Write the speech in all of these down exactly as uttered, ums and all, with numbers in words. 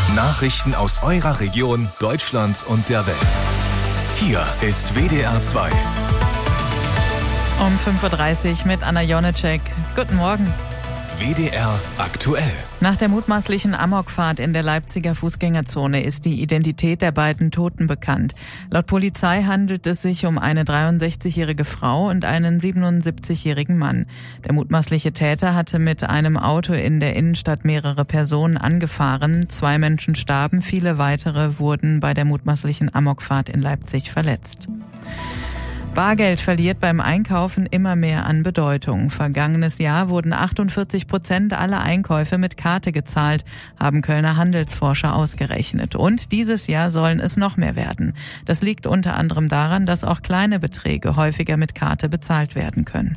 Nachrichten aus eurer Region, Deutschland und der Welt. Hier ist W D R zwei. Um fünf Uhr dreißig mit Anna Jonecek. Guten Morgen. W D R aktuell. Nach der mutmaßlichen Amokfahrt in der Leipziger Fußgängerzone ist die Identität der beiden Toten bekannt. Laut Polizei handelt es sich um eine dreiundsechzigjährige Frau und einen siebenundsiebzigjährigen Mann. Der mutmaßliche Täter hatte mit einem Auto in der Innenstadt mehrere Personen angefahren. Zwei Menschen starben, viele weitere wurden bei der mutmaßlichen Amokfahrt in Leipzig verletzt. Bargeld verliert beim Einkaufen immer mehr an Bedeutung. Vergangenes Jahr wurden achtundvierzig Prozent aller Einkäufe mit Karte gezahlt, haben Kölner Handelsforscher ausgerechnet. Und dieses Jahr sollen es noch mehr werden. Das liegt unter anderem daran, dass auch kleine Beträge häufiger mit Karte bezahlt werden können.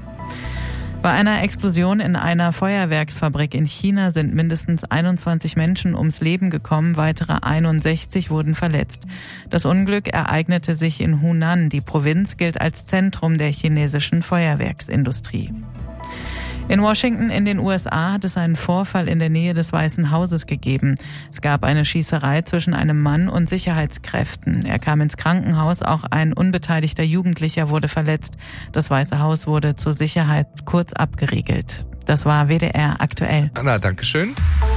Bei einer Explosion in einer Feuerwerksfabrik in China sind mindestens einundzwanzig Menschen ums Leben gekommen, weitere einundsechzig wurden verletzt. Das Unglück ereignete sich in Hunan. Die Provinz gilt als Zentrum der chinesischen Feuerwerksindustrie. In Washington in den U S A hat es einen Vorfall in der Nähe des Weißen Hauses gegeben. Es gab eine Schießerei zwischen einem Mann und Sicherheitskräften. Er kam ins Krankenhaus, auch ein unbeteiligter Jugendlicher wurde verletzt. Das Weiße Haus wurde zur Sicherheit kurz abgeriegelt. Das war W D R aktuell. Anna, danke schön.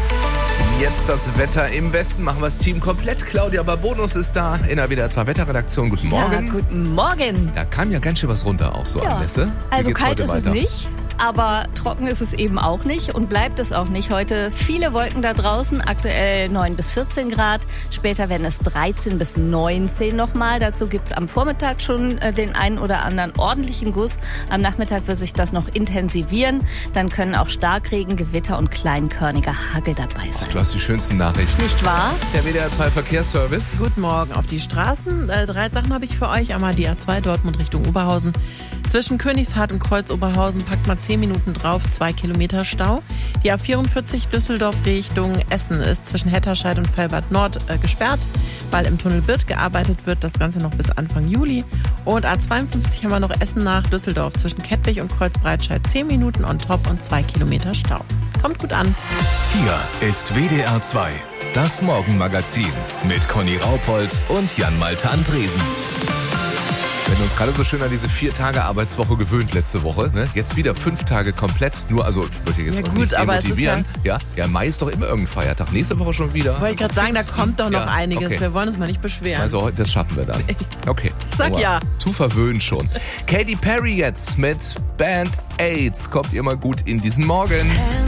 Jetzt das Wetter im Westen. Machen wir das Team komplett. Claudia Barbonus ist da in der W D R zwei Wetterredaktion. Guten Morgen. Ja, guten Morgen. Da kam ja ganz schön was runter, auch so ja. Anlässe. Wie Also geht's kalt heute ist weiter? es nicht. Aber trocken ist es eben auch nicht und bleibt es auch nicht. Heute viele Wolken da draußen, aktuell neun bis vierzehn Grad. Später werden es dreizehn bis neunzehn nochmal. Dazu gibt's am Vormittag schon den einen oder anderen ordentlichen Guss. Am Nachmittag wird sich das noch intensivieren. Dann können auch Starkregen, Gewitter und kleinkörniger Hagel dabei sein. Ach, du hast die schönsten Nachrichten. Nicht wahr? Der W D R zwei Verkehrsservice. Guten Morgen auf die Straßen. Äh, drei Sachen habe ich für euch. Einmal die A zwei Dortmund Richtung Oberhausen. Zwischen Königshardt und Kreuz-Oberhausen packt mal zehn Minuten drauf, zwei Kilometer Stau. Die A vierundvierzig Düsseldorf Richtung Essen ist zwischen Hetterscheid und Fellbad Nord äh, gesperrt, weil im Tunnel Birth gearbeitet wird. Das Ganze noch bis Anfang Juli. Und A zweiundfünfzig haben wir noch Essen nach Düsseldorf zwischen Kettwig und Kreuzbreitscheid zehn Minuten on top und zwei Kilometer Stau. Kommt gut an. Hier ist W D R zwei, das Morgenmagazin mit Conny Raupold und Jan-Malte Andresen. Wir haben uns gerade so schön an diese vier Tage Arbeitswoche gewöhnt letzte Woche. Ne? Jetzt wieder fünf Tage komplett. Nur, also ich möchte jetzt Ja, auch gut, nicht aber es ist demotivieren. Ja, ja, Mai ist doch immer irgendein Feiertag. Nächste Woche schon wieder. Wollte ich gerade sagen, da kommt doch noch Ja, einiges. okay. Wir wollen uns mal nicht beschweren. Also heute, das schaffen wir dann. Okay. Sag Aber ja. Zu verwöhnt schon. Katy Perry jetzt mit Band Aids. Kommt ihr mal gut in diesen Morgen.